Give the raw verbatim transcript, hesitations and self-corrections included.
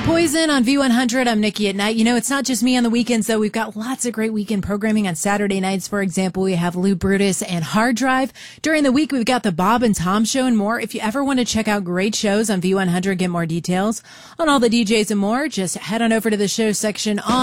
Poison on V one hundred. I'm Nikki at night. You know, it's not just me on the weekends, though. We've got lots of great weekend programming on Saturday nights. For example, we have Lou Brutus and Hard Drive. During the week, we've got the Bob and Tom Show and more. If you ever want to check out great shows on V one hundred, get more details on all the D Js and more, just head on over to the show section on